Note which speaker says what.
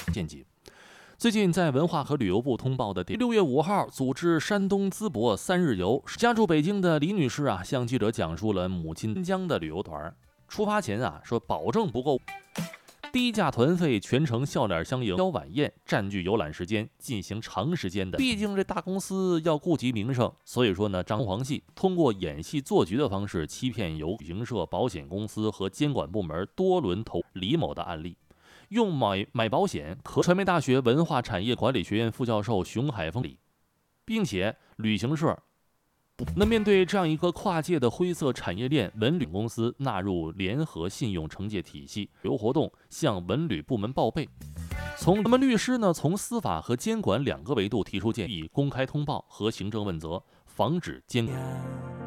Speaker 1: 见解。最近在文化和旅游部通报的6月5号，组织山东淄博3日游，家住北京的李女士向记者讲述了母亲江的旅游团。出发前说保证不够低价团费，全程笑脸相迎，邀晚宴，占据游览时间，进行长时间的。毕竟这大公司要顾及名声，所以说呢，张皇系通过演戏做局的方式，欺骗旅行社、保险公司和监管部门多轮投李某的案例。用买保险，传媒大学文化产业管理学院副教授熊海峰里，并且旅行社面对这样一个跨界的灰色产业链，文旅公司纳入联合信用惩戒体系，旅游活动向文旅部门报备。那么律师呢，从司法和监管2个维度提出建议，公开通报和行政问责，防止监管。